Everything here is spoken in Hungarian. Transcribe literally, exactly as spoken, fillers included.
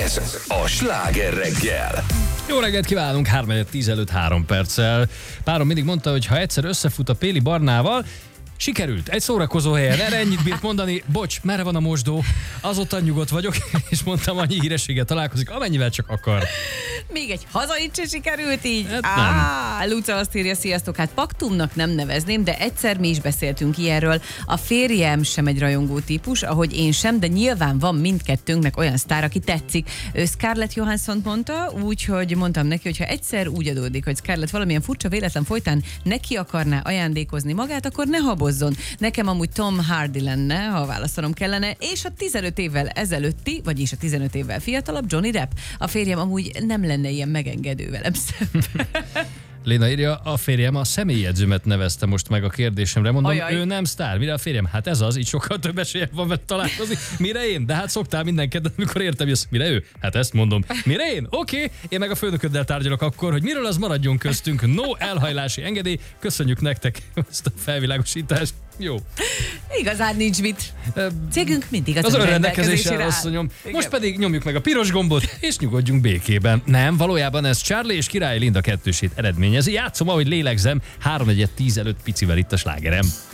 Ez a Sláger reggel. Jó reggelt kívánunk, három tíz előtt három perccel. Párom mindig mondta, hogy ha egyszer összefut a Péli Barnával, sikerült. Egy szórakozó helyen. Erre ennyit bírt mondani. Bocs, merre van a mosdó? Azóta nyugodt vagyok, és mondtam, annyi hírességgel találkozik, amennyivel csak akar. Még egy hazait se sikerült így? Hát Á, Luca azt írja, sziasztok, hát paktumnak nem nevezném, de egyszer mi is beszéltünk ilyenről. A férjem sem egy rajongó típus, ahogy én sem, de nyilván van mindkettőnknek olyan sztár, aki tetszik. Ő Scarlett Johansson mondta, úgyhogy mondtam neki, hogy ha egyszer úgy adódik, hogy Scarlett valamilyen furcsa véletlen folytán neki akarná ajándékozni magát, akkor ne habozzon. Nekem amúgy Tom Hardy lenne, ha választanom kellene, és a tizenöt évvel ezelőtti, vagyis a tizenöt évvel fiatalabb Johnny Depp. A férjem amúgy nem lenne ilyen megengedő velem szemben. Léna írja, a férjem a személyjegyzőmet nevezte most meg a kérdésemre. Mondom, Ajaj. ő nem sztár. Mire a férjem? Hát ez az, így sokkal több esélye van vele találkozni. Mire én? De hát szoktál minden kedden, amikor értem, jössz. Mire ő? Hát ezt mondom. Mire én? Oké. Okay. Én meg a főnököddel tárgyalok akkor, hogy miről az maradjon köztünk. No elhajlási engedély. Köszönjük nektek ezt a felvilágosítást. Jó. Igazán nincs mit. Cégünk mindig az, Az az önrendelkezésre, asszonyom. Most pedig nyomjuk meg a piros gombot, és nyugodjunk békében. Nem, valójában ez Charlie és Király Linda kettősét eredményezi. Játszom, ahogy lélegzem, három tíz előtt picivel itt a Slágerem.